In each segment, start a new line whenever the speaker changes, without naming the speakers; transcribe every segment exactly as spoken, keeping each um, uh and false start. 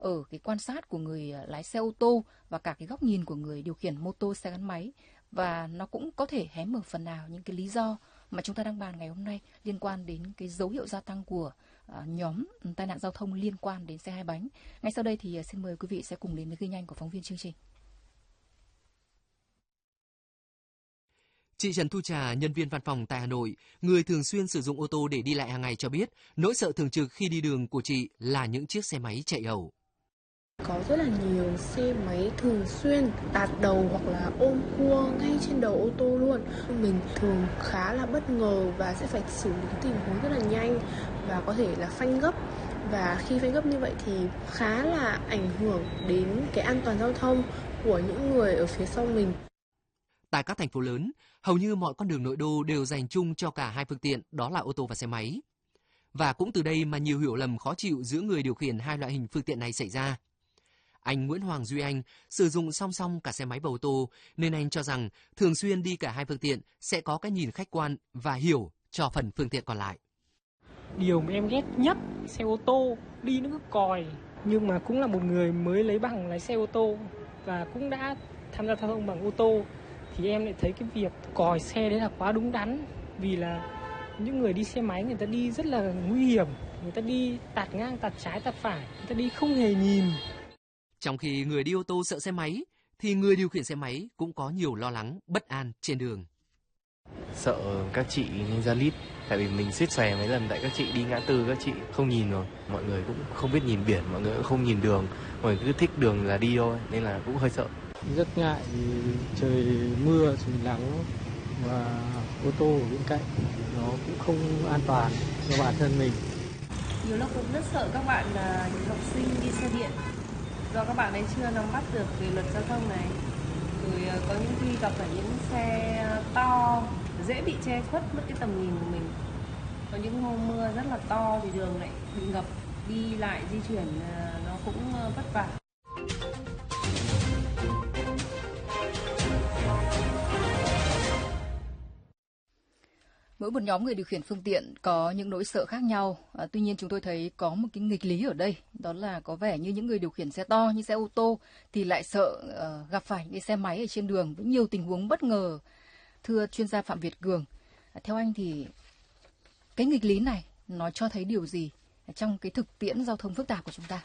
ở cái quan sát của người lái xe ô tô và cả cái góc nhìn của người điều khiển mô tô xe gắn máy. Và nó cũng có thể hé mở phần nào những cái lý do mà chúng ta đang bàn ngày hôm nay liên quan đến cái dấu hiệu gia tăng của uh, nhóm tai nạn giao thông liên quan đến xe hai bánh. Ngay sau đây thì uh, xin mời quý vị sẽ cùng đến với ghi nhanh của phóng viên chương trình.
Chị Trần Thu Trà, nhân viên văn phòng tại Hà Nội, người thường xuyên sử dụng ô tô để đi lại hàng ngày cho biết, nỗi sợ thường trực khi đi đường của chị là những chiếc xe máy chạy ẩu.
Có rất là nhiều xe máy thường xuyên tạt đầu hoặc là ôm cua ngay trên đầu ô tô luôn. Mình thường khá là bất ngờ và sẽ phải xử lý tình huống rất là nhanh và có thể là phanh gấp. Và khi phanh gấp như vậy thì khá là ảnh hưởng đến cái an toàn giao thông của những người ở phía sau mình.
Tại các thành phố lớn, hầu như mọi con đường nội đô đều dành chung cho cả hai phương tiện, đó là ô tô và xe máy. Và cũng từ đây mà nhiều hiểu lầm khó chịu giữa người điều khiển hai loại hình phương tiện này xảy ra. Anh Nguyễn Hoàng Duy Anh sử dụng song song cả xe máy và ô tô, nên anh cho rằng thường xuyên đi cả hai phương tiện sẽ có cái nhìn khách quan và hiểu cho phần phương tiện còn lại.
Điều mà em ghét nhất xe ô tô đi nó cứ còi, nhưng mà cũng là một người mới lấy bằng lái xe ô tô và cũng đã tham gia giao thông bằng ô tô, thì em lại thấy cái việc còi xe đấy là quá đúng đắn. Vì là những người đi xe máy người ta đi rất là nguy hiểm, người ta đi tạt ngang, tạt trái, tạt phải, người ta đi không hề nhìn.
Trong khi người đi ô tô sợ xe máy, thì người điều khiển xe máy cũng có nhiều lo lắng, bất an trên đường.
Sợ các chị nên ra lít, tại vì mình suýt xòe mấy lần tại các chị đi ngã tư, các chị không nhìn rồi. Mọi người cũng không biết nhìn biển, mọi người cũng không nhìn đường, mọi người cứ thích đường là đi thôi, nên là cũng hơi sợ.
Rất ngại vì trời mưa, trời nắng và ô tô ở bên cạnh nó cũng không an toàn cho bản thân mình.
Nhiều lúc cũng rất sợ các bạn uh, học sinh đi xe điện, do các bạn ấy chưa nắm bắt được về luật giao thông này. Rồi uh, có những khi gặp phải những xe to dễ bị che khuất mất cái tầm nhìn của mình. Có những hôm mưa rất là to thì đường lại bị ngập, đi lại di chuyển uh, nó cũng uh, vất vả.
Mỗi một nhóm người điều khiển phương tiện có những nỗi sợ khác nhau. À, tuy nhiên chúng tôi thấy có một cái nghịch lý ở đây, đó là có vẻ như những người điều khiển xe to như xe ô tô thì lại sợ uh, gặp phải những xe máy ở trên đường với nhiều tình huống bất ngờ. Thưa chuyên gia Phạm Việt Cường, à, theo anh thì cái nghịch lý này nó cho thấy điều gì trong cái thực tiễn giao thông phức tạp của chúng ta?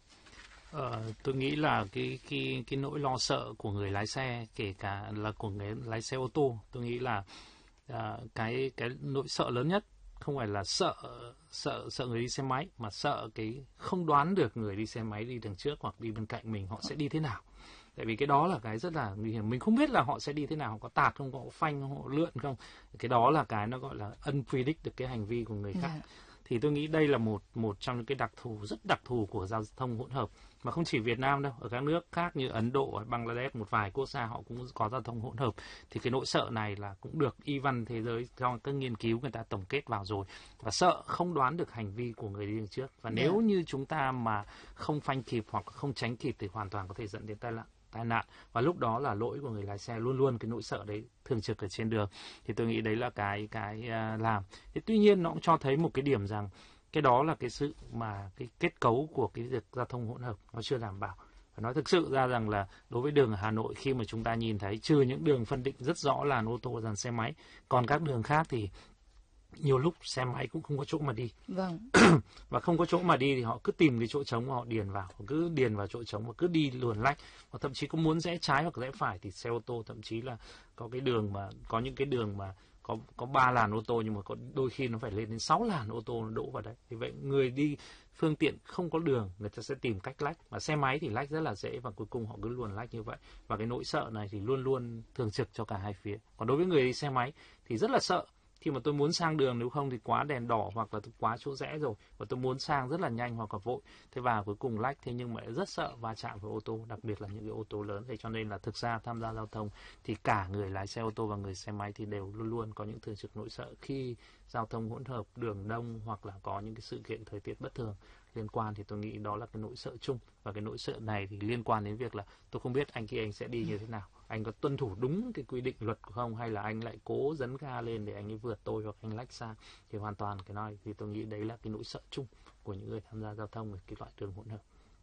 Ờ, tôi nghĩ là cái cái cái nỗi lo sợ của người lái xe, kể cả là của người lái xe ô tô, tôi nghĩ là À, cái cái nỗi sợ lớn nhất không phải là sợ sợ sợ người đi xe máy, mà sợ cái không đoán được người đi xe máy đi đằng trước hoặc đi bên cạnh mình họ sẽ đi thế nào. Tại vì cái đó là cái rất là nguy hiểm, mình không biết là họ sẽ đi thế nào, họ có tạt không, họ phanh không, họ lượn không. Cái đó là cái nó gọi là unpredict được cái hành vi của người khác. Yeah. Thì tôi nghĩ đây là một một trong những cái đặc thù rất đặc thù của giao thông hỗn hợp, mà không chỉ Việt Nam đâu, ở các nước khác như Ấn Độ hay Bangladesh, một vài quốc gia họ cũng có giao thông hỗn hợp. Thì cái nỗi sợ này là cũng được y văn thế giới trong các nghiên cứu người ta tổng kết vào rồi, và sợ không đoán được hành vi của người đi đường trước, và nếu yeah. như chúng ta mà không phanh kịp hoặc không tránh kịp thì hoàn toàn có thể dẫn đến tai nạn tai nạn và lúc đó là lỗi của người lái xe, luôn luôn cái nỗi sợ đấy thường trực ở trên đường. Thì tôi nghĩ đấy là cái cái uh, làm. Thế tuy nhiên nó cũng cho thấy một cái điểm rằng cái đó là cái sự mà cái kết cấu của cái việc giao thông hỗn hợp nó chưa đảm bảo. Và nói thực sự ra rằng là đối với đường ở Hà Nội, khi mà chúng ta nhìn thấy trừ những đường phân định rất rõ làn ô tô, làn xe máy, còn các đường khác thì nhiều lúc xe máy cũng không có chỗ mà đi.
Vâng.
Và không có chỗ mà đi thì họ cứ tìm cái chỗ trống mà họ điền vào, họ cứ điền vào chỗ trống và cứ đi luồn lách. Hoặc thậm chí có muốn rẽ trái hoặc rẽ phải thì xe ô tô thậm chí là có cái đường mà có những cái đường mà có có ba làn ô tô nhưng mà có đôi khi nó phải lên đến sáu làn ô tô nó đỗ vào đấy. Thì vậy người đi phương tiện không có đường, người ta sẽ tìm cách lách, và xe máy thì lách rất là dễ và cuối cùng họ cứ luồn lách như vậy. Và cái nỗi sợ này thì luôn luôn thường trực cho cả hai phía. Còn đối với người đi xe máy thì rất là sợ khi mà tôi muốn sang đường, nếu không thì quá đèn đỏ hoặc là quá chỗ rẽ rồi, và tôi muốn sang rất là nhanh hoặc là vội, thế và cuối cùng lách, thế nhưng mà rất sợ va chạm với ô tô, đặc biệt là những cái ô tô lớn. Thế cho nên là thực ra tham gia giao thông thì cả người lái xe ô tô và người xe máy thì đều luôn luôn có những thường trực nỗi sợ khi giao thông hỗn hợp, đường đông hoặc là có những cái sự kiện thời tiết bất thường liên quan. Thì tôi nghĩ đó là cái nỗi sợ chung, và cái nỗi sợ này thì liên quan đến việc là tôi không biết anh kia anh sẽ đi như thế nào, anh có tuân thủ đúng cái quy định luật của không, hay là anh lại cố dấn ga lên để anh ấy vượt tôi hoặc anh lách sang. Thì hoàn toàn cái này thì tôi nghĩ đấy là cái nỗi sợ chung của những người tham gia giao thông ở cái loại đường hỗn hợp.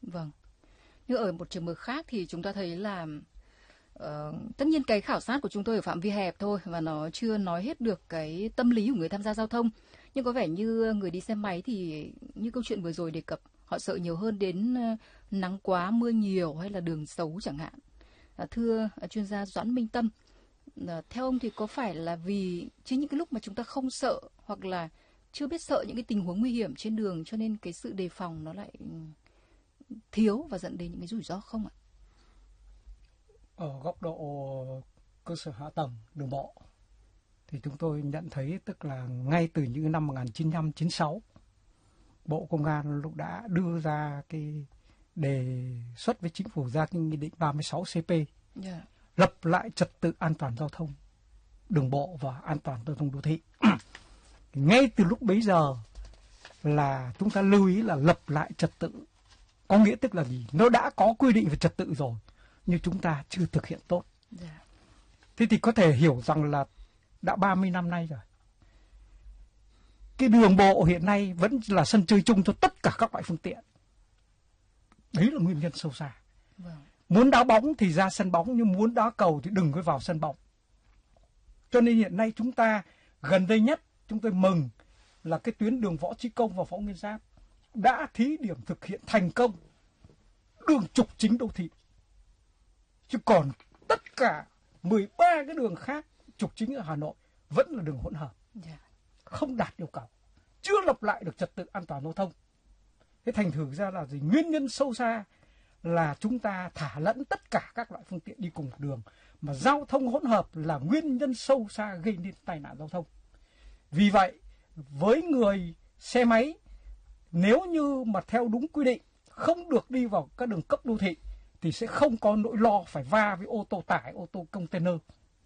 Vâng. Nhưng ở một trường mực khác thì chúng ta thấy là uh, tất nhiên cái khảo sát của chúng tôi ở phạm vi hẹp thôi và nó chưa nói hết được cái tâm lý của người tham gia giao thông. Nhưng có vẻ như người đi xe máy thì như câu chuyện vừa rồi đề cập, họ sợ nhiều hơn đến uh, nắng quá, mưa nhiều hay là đường xấu chẳng hạn. Uh, thưa uh, chuyên gia Doãn Minh Tâm, uh, theo ông thì có phải là vì chính những cái lúc mà chúng ta không sợ hoặc là chưa biết sợ những cái tình huống nguy hiểm trên đường cho nên cái sự đề phòng nó lại thiếu và dẫn đến những cái rủi ro không ạ?
Ở góc độ cơ sở hạ tầng đường bộ thì chúng tôi nhận thấy, tức là ngay từ những năm một nghìn chín trăm chín mươi sáu, Bộ Công an lúc đã đưa ra cái đề xuất với chính phủ ra cái nghị định ba mươi sáu C P, yeah. lập lại trật tự an toàn giao thông đường bộ và an toàn giao thông đô thị. Ngay từ lúc bấy giờ là chúng ta lưu ý là lập lại trật tự. Có nghĩa tức là gì? Nó đã có quy định về trật tự rồi, nhưng chúng ta chưa thực hiện tốt. Yeah. Thế thì có thể hiểu rằng là đã ba mươi năm nay rồi. Cái đường bộ hiện nay vẫn là sân chơi chung cho tất cả các loại phương tiện. Đấy là nguyên nhân sâu xa. Wow. Muốn đá bóng thì ra sân bóng, nhưng muốn đá cầu thì đừng có vào sân bóng. Cho nên hiện nay chúng ta gần đây nhất, chúng tôi mừng là cái tuyến đường Võ Chí Công và Võ Nguyên Giáp đã thí điểm thực hiện thành công đường trục chính đô thị. Chứ còn tất cả mười ba cái đường khác trục chính ở Hà Nội vẫn là đường hỗn hợp, yeah. không đạt yêu cầu, chưa lập lại được trật tự an toàn giao thông. Thế thành thử ra là gì? Nguyên nhân sâu xa là chúng ta thả lẫn tất cả các loại phương tiện đi cùng một đường, mà giao thông hỗn hợp là nguyên nhân sâu xa gây nên tai nạn giao thông. Vì vậy, với người xe máy, nếu như mà theo đúng quy định không được đi vào các đường cấp đô thị thì sẽ không có nỗi lo phải va với ô tô tải, ô tô container.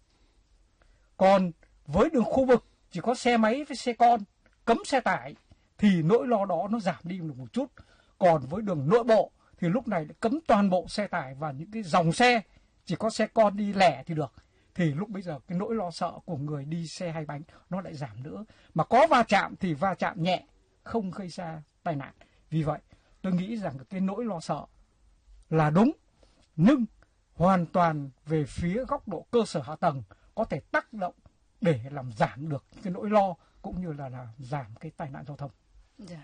Còn với đường khu vực chỉ có xe máy với xe con, cấm xe tải thì nỗi lo đó nó giảm đi được một chút. Còn với đường nội bộ thì lúc này cấm toàn bộ xe tải và những cái dòng xe chỉ có xe con đi lẻ thì được. Thì lúc bây giờ cái nỗi lo sợ của người đi xe hai bánh nó lại giảm nữa. Mà có va chạm thì va chạm nhẹ, không gây ra tai nạn. Vì vậy tôi nghĩ rằng cái nỗi lo sợ là đúng, nhưng hoàn toàn về phía góc độ cơ sở hạ tầng có thể tác động để làm giảm được cái nỗi lo cũng như là, là giảm cái tai nạn giao thông.
Yeah.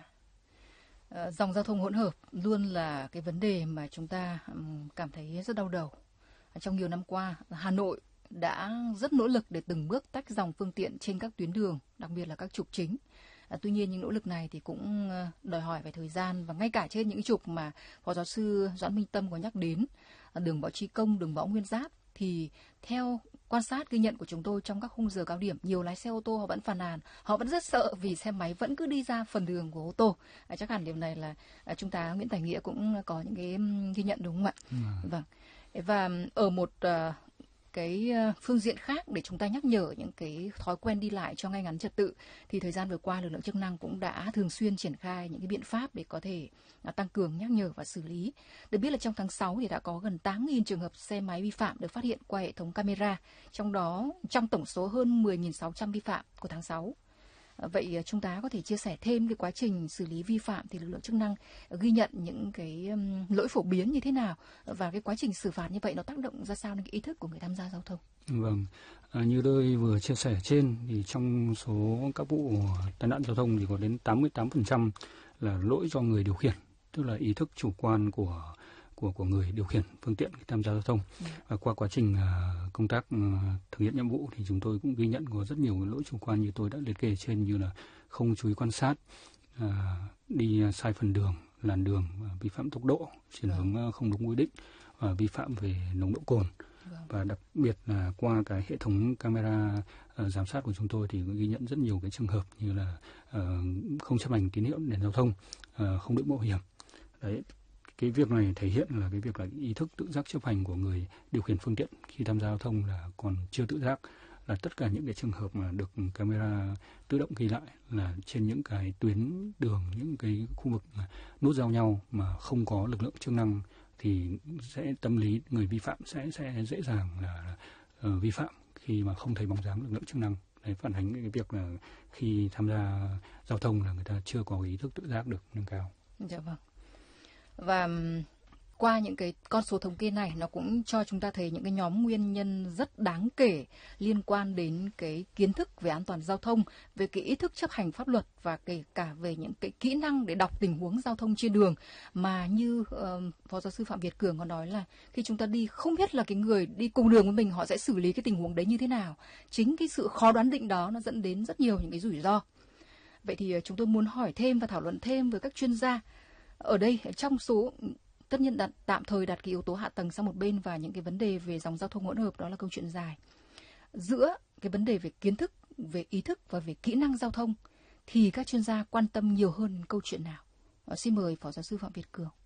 À, dòng giao thông hỗn hợp luôn là cái vấn đề mà chúng ta um, cảm thấy rất đau đầu. Trong nhiều năm qua, Hà Nội đã rất nỗ lực để từng bước tách dòng phương tiện trên các tuyến đường, đặc biệt là các trục chính. À, tuy nhiên những nỗ lực này thì cũng đòi hỏi về thời gian, và ngay cả trên những trục mà Phó Giáo sư Doãn Minh Tâm có nhắc đến, đường Võ Chí Công, đường Võ Nguyên Giáp, thì theo quan sát ghi nhận của chúng tôi trong các khung giờ cao điểm, nhiều lái xe ô tô họ vẫn phàn nàn, họ vẫn rất sợ vì xe máy vẫn cứ đi ra phần đường của ô tô. À, chắc hẳn điều này là à, Trung tá Nguyễn Tài Nghĩa cũng có những cái ghi nhận đúng không ạ? Ừ. Vâng. Và ở một uh, cái phương diện khác để chúng ta nhắc nhở những cái thói quen đi lại cho ngay ngắn trật tự, thì thời gian vừa qua lực lượng chức năng cũng đã thường xuyên triển khai những cái biện pháp để có thể tăng cường nhắc nhở và xử lý. Được biết là trong tháng sáu thì đã có gần tám nghìn trường hợp xe máy vi phạm được phát hiện qua hệ thống camera, trong đó trong tổng số hơn mười nghìn sáu trăm vi phạm của tháng sáu. Vậy Trung tá có thể chia sẻ thêm cái quá trình xử lý vi phạm thì lực lượng chức năng ghi nhận những cái um, lỗi phổ biến như thế nào, và cái quá trình xử phạt như vậy nó tác động ra sao đến cái ý thức của người tham gia giao thông?
Vâng, à, như tôi vừa chia sẻ trên thì trong số các vụ tai nạn giao thông thì có đến tám mươi tám phần trăm là lỗi do người điều khiển, tức là ý thức chủ quan của của của người điều khiển phương tiện khi tham gia giao thông. Ừ. Và qua quá trình uh, công tác uh, thực hiện nhiệm vụ thì chúng tôi cũng ghi nhận có rất nhiều lỗi chủ quan như tôi đã liệt kê trên, như là không chú ý quan sát, uh, đi sai phần đường, làn đường, uh, vi phạm tốc độ, chuyển ừ. hướng uh, không đúng quy định, và vi phạm về nồng độ cồn. Ừ. Và đặc biệt là qua cái hệ thống camera uh, giám sát của chúng tôi thì ghi nhận rất nhiều cái trường hợp như là uh, không chấp hành tín hiệu đèn giao thông, uh, không đội mũ bảo hiểm. Đấy. Cái việc này thể hiện là cái việc là ý thức tự giác chấp hành của người điều khiển phương tiện khi tham gia giao thông là còn chưa tự giác. Là tất cả những cái trường hợp mà được camera tự động ghi lại là trên những cái tuyến đường, những cái khu vực nút giao nhau mà không có lực lượng chức năng thì sẽ tâm lý người vi phạm sẽ sẽ dễ dàng là uh, vi phạm khi mà không thấy bóng dáng lực lượng chức năng. Đấy phản ánh cái việc là khi tham gia giao thông là người ta chưa có ý thức tự giác được nâng cao.
Dạ vâng. Và qua những cái con số thống kê này, nó cũng cho chúng ta thấy những cái nhóm nguyên nhân rất đáng kể liên quan đến cái kiến thức về an toàn giao thông, về cái ý thức chấp hành pháp luật và kể cả về những cái kỹ năng để đọc tình huống giao thông trên đường. Mà như uh, Phó Giáo sư Phạm Việt Cường có nói là khi chúng ta đi không biết là cái người đi cùng đường với mình họ sẽ xử lý cái tình huống đấy như thế nào. Chính cái sự khó đoán định đó nó dẫn đến rất nhiều những cái rủi ro. Vậy thì uh, chúng tôi muốn hỏi thêm và thảo luận thêm với các chuyên gia. Ở đây trong số tất nhiên đặt, tạm thời đặt cái yếu tố hạ tầng sang một bên và những cái vấn đề về dòng giao thông hỗn hợp đó là câu chuyện dài. Giữa cái vấn đề về kiến thức, về ý thức và về kỹ năng giao thông thì các chuyên gia quan tâm nhiều hơn câu chuyện nào? À, xin mời Phó Giáo sư Phạm Việt Cường.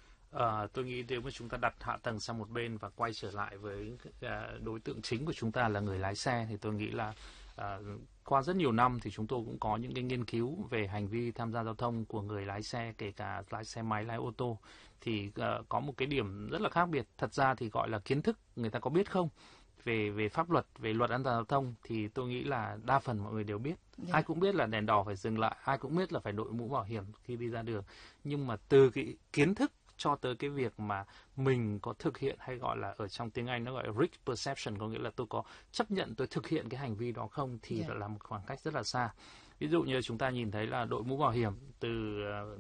À, tôi nghĩ nếu mà chúng ta đặt hạ tầng sang một bên và quay trở lại với đối tượng chính của chúng ta là người lái xe thì tôi nghĩ là à, qua rất nhiều năm thì chúng tôi cũng có những cái nghiên cứu về hành vi tham gia giao thông của người lái xe, kể cả lái xe máy, lái ô tô. Thì uh, có một cái điểm rất là khác biệt. Thật ra thì gọi là kiến thức, người ta có biết không? Về về pháp luật, về luật an toàn giao thông thì tôi nghĩ là đa phần mọi người đều biết. Yeah. Ai cũng biết là đèn đỏ phải dừng lại, ai cũng biết là phải đội mũ bảo hiểm khi đi ra đường. Nhưng mà từ cái kiến thức cho tới cái việc mà mình có thực hiện, hay gọi là ở trong tiếng Anh nó gọi là risk perception, có nghĩa là tôi có chấp nhận tôi thực hiện cái hành vi đó không, thì yeah. là một khoảng cách rất là xa. Ví dụ như chúng ta nhìn thấy là đội mũ bảo hiểm từ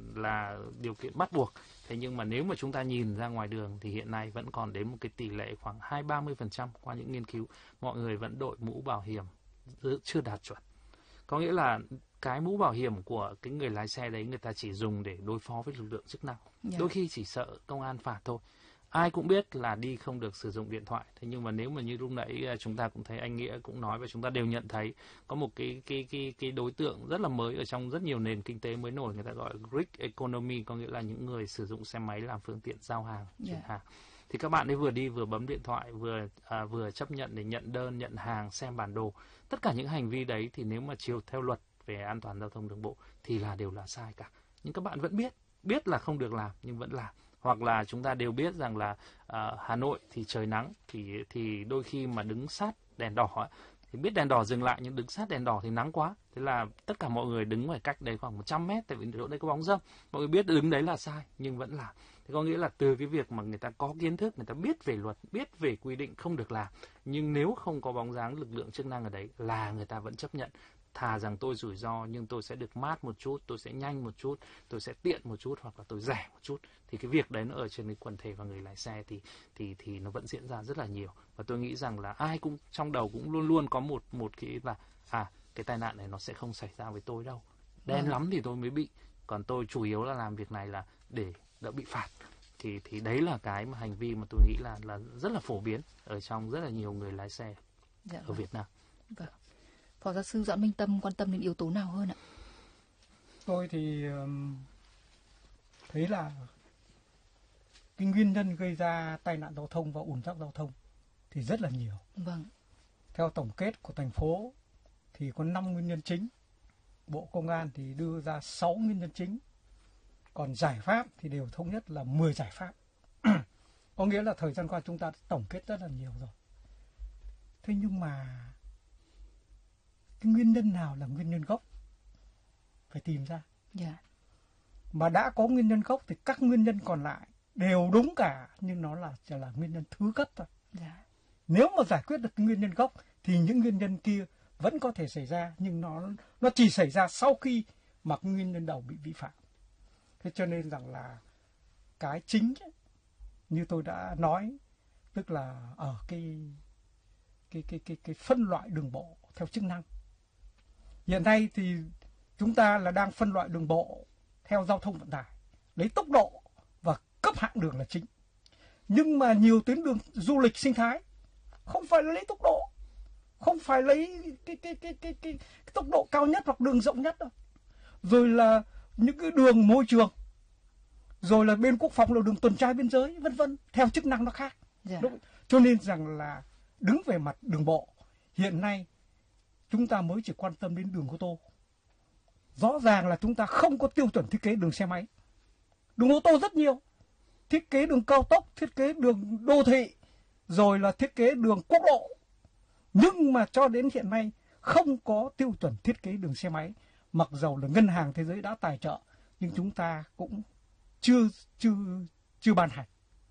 là điều kiện bắt buộc. Thế nhưng mà nếu mà chúng ta nhìn ra ngoài đường thì hiện nay vẫn còn đến một cái tỷ lệ khoảng hai đến ba mươi phần trăm qua những nghiên cứu. Mọi người vẫn đội mũ bảo hiểm chưa đạt chuẩn. Có nghĩa là cái mũ bảo hiểm của cái người lái xe đấy người ta chỉ dùng để đối phó với lực lượng chức năng. Yeah. Đôi khi chỉ sợ công an phạt thôi. Ai cũng biết là đi không được sử dụng điện thoại. Thế nhưng mà nếu mà như lúc nãy chúng ta cũng thấy anh Nghĩa cũng nói và chúng ta đều nhận thấy có một cái cái cái cái đối tượng rất là mới ở trong rất nhiều nền kinh tế mới nổi, người ta gọi là gig economy, có nghĩa là những người sử dụng xe máy làm phương tiện giao hàng, chuyển yeah. hàng. Thì các bạn ấy vừa đi vừa bấm điện thoại, vừa à, vừa chấp nhận để nhận đơn, nhận hàng, xem bản đồ. Tất cả những hành vi đấy thì nếu mà chiếu theo luật về an toàn giao thông đường bộ thì là đều là sai cả. Nhưng các bạn vẫn biết, biết là không được làm nhưng vẫn làm. Hoặc là chúng ta đều biết rằng là uh, Hà Nội thì trời nắng thì thì đôi khi mà đứng sát đèn đỏ thì biết đèn đỏ dừng lại nhưng đứng sát đèn đỏ thì nắng quá. Thế là tất cả mọi người đứng ngoài cách đấy khoảng một trăm mét tại vì chỗ đấy có bóng râm. Mọi người biết đứng đấy là sai nhưng vẫn làm. Thế có nghĩa là từ cái việc mà người ta có kiến thức, người ta biết về luật, biết về quy định không được làm. Nhưng nếu không có bóng dáng lực lượng chức năng ở đấy là người ta vẫn chấp nhận. Thà rằng tôi rủi ro nhưng tôi sẽ được mát một chút, tôi sẽ nhanh một chút, tôi sẽ tiện một chút hoặc là tôi rẻ một chút. Thì cái việc đấy nó ở trên cái quần thể và người lái xe thì thì thì nó vẫn diễn ra rất là nhiều. Và tôi nghĩ rằng là ai cũng trong đầu cũng luôn luôn có một một cái là à cái tai nạn này nó sẽ không xảy ra với tôi đâu. Đen lắm thì tôi mới bị. Còn tôi chủ yếu là làm việc này là để đỡ bị phạt. Thì thì đấy là cái mà hành vi mà tôi nghĩ là là rất là phổ biến ở trong rất là nhiều người lái xe dạ, ở vâng. Việt Nam.
Vâng. Phó Giáo sư Doãn Minh Tâm quan tâm đến yếu tố nào hơn ạ?
Tôi thì um, thấy là cái nguyên nhân gây ra tai nạn giao thông và ùn tắc giao thông thì rất là nhiều.
Vâng.
Theo tổng kết của thành phố thì có năm nguyên nhân chính. Bộ Công an thì đưa ra sáu nguyên nhân chính. Còn giải pháp thì đều thống nhất là mười giải pháp. Có nghĩa là thời gian qua chúng ta đã tổng kết rất là nhiều rồi. Thế nhưng mà cái nguyên nhân nào là nguyên nhân gốc? Phải tìm ra.
Yeah.
Mà đã có nguyên nhân gốc thì các nguyên nhân còn lại đều đúng cả, nhưng nó là chỉ là nguyên nhân thứ cấp thôi.
Yeah.
Nếu mà giải quyết được cái nguyên nhân gốc thì những nguyên nhân kia vẫn có thể xảy ra, nhưng nó nó chỉ xảy ra sau khi mà cái nguyên nhân đầu bị vi phạm. Thế cho nên rằng là cái chính ấy, như tôi đã nói, tức là ở cái cái cái cái cái phân loại đường bộ theo chức năng. Hiện nay thì chúng ta là đang phân loại đường bộ theo giao thông vận tải, lấy tốc độ và cấp hạng đường là chính. Nhưng mà nhiều tuyến đường du lịch sinh thái không phải là lấy tốc độ, không phải lấy cái cái cái cái cái, cái tốc độ cao nhất hoặc đường rộng nhất đâu. Rồi là những cái đường môi trường, rồi là bên quốc phòng là đường tuần tra biên giới, vân vân, theo chức năng nó khác.
Yeah.
Cho nên rằng là đứng về mặt đường bộ, hiện nay chúng ta mới chỉ quan tâm đến đường ô tô. Rõ ràng là chúng ta không có tiêu chuẩn thiết kế đường xe máy. Đường ô tô rất nhiều. Thiết kế đường cao tốc, thiết kế đường đô thị, rồi là thiết kế đường quốc lộ. Nhưng mà cho đến hiện nay không có tiêu chuẩn thiết kế đường xe máy. Mặc dầu là Ngân hàng Thế giới đã tài trợ, nhưng chúng ta cũng chưa chưa chưa ban hành.